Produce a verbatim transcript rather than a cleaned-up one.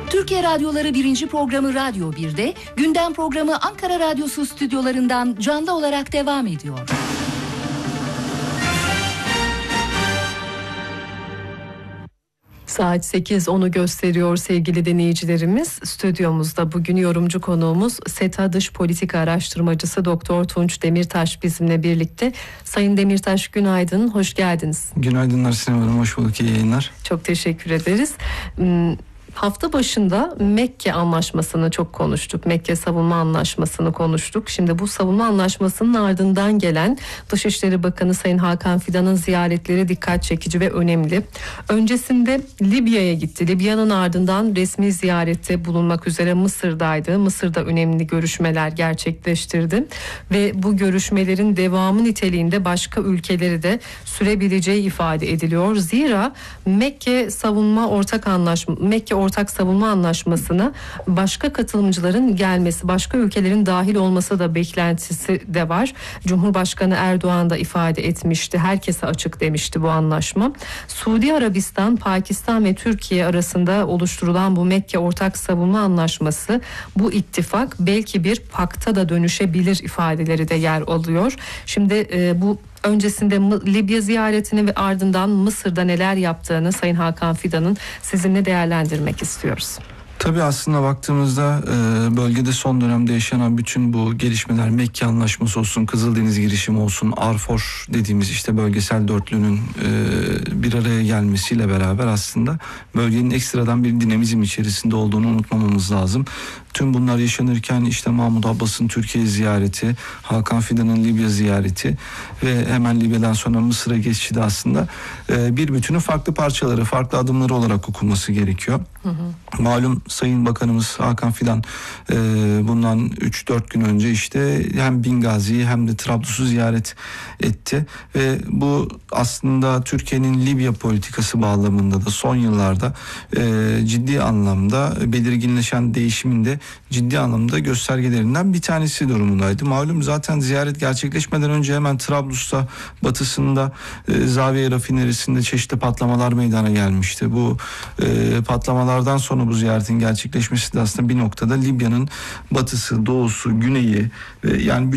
Türkiye Radyoları birinci programı Radyo bir'de, gündem programı Ankara Radyosu stüdyolarından canlı olarak devam ediyor. Saat sekiz onu gösteriyor sevgili dinleyicilerimiz. Stüdyomuzda bugün yorumcu konuğumuz SETA Dış Politika Araştırmacısı Doktor Tunç Demirtaş bizimle birlikte. Sayın Demirtaş, günaydın, hoş geldiniz. Günaydınlar Sinem Hanım, hoş bulduk, iyi yayınlar. Çok teşekkür ederiz. Hafta başında Mekke Anlaşması'nı çok konuştuk. Mekke Savunma Anlaşması'nı konuştuk. Şimdi bu savunma anlaşmasının ardından gelen Dışişleri Bakanı Sayın Hakan Fidan'ın ziyaretleri dikkat çekici ve önemli. Öncesinde Libya'ya gitti. Libya'nın ardından resmi ziyarette bulunmak üzere Mısır'daydı. Mısır'da önemli görüşmeler gerçekleştirdi. Ve bu görüşmelerin devamı niteliğinde başka ülkeleri de sürebileceği ifade ediliyor. Zira Mekke Savunma Ortak Anlaşma, Mekke Ortak Savunma Anlaşması'na başka katılımcıların gelmesi, başka ülkelerin dahil olması da beklentisi de var. Cumhurbaşkanı Erdoğan da ifade etmişti. Herkese açık demişti bu anlaşma. Suudi Arabistan, Pakistan ve Türkiye arasında oluşturulan bu Mekke Ortak Savunma Anlaşması, bu ittifak belki bir pakta da dönüşebilir ifadeleri de yer alıyor. Şimdi e, bu öncesinde Libya ziyaretini ve ardından Mısır'da neler yaptığını Sayın Hakan Fidan'ın sizinle değerlendirmek istiyoruz. Tabii aslında baktığımızda bölgede son dönemde yaşanan bütün bu gelişmeler, Mekke Anlaşması olsun, Kızıldeniz girişimi olsun, Arfor dediğimiz işte bölgesel dörtlünün bir araya gelmesiyle beraber aslında bölgenin ekstradan bir dinamizm içerisinde olduğunu unutmamamız lazım. Tüm bunlar yaşanırken işte Mahmut Abbas'ın Türkiye ziyareti, Hakan Fidan'ın Libya ziyareti ve hemen Libya'dan sonra Mısır'a geçişi de aslında bir bütünün farklı parçaları, farklı adımları olarak okunması gerekiyor. Hı hı. Malum Sayın Bakanımız Hakan Fidan bundan üç dört gün önce işte hem Bingazi'yi hem de Trablus'u ziyaret etti ve bu aslında Türkiye'nin Libya politikası bağlamında da son yıllarda ciddi anlamda belirginleşen değişiminde ciddi anlamda göstergelerinden bir tanesi durumundaydı. Malum zaten ziyaret gerçekleşmeden önce hemen Trablus'ta batısında e, Zaviye Rafinerisi'nde çeşitli patlamalar meydana gelmişti. Bu e, patlamalardan sonra bu ziyaretin gerçekleşmesi de aslında bir noktada Libya'nın batısı, doğusu, güneyi e, yani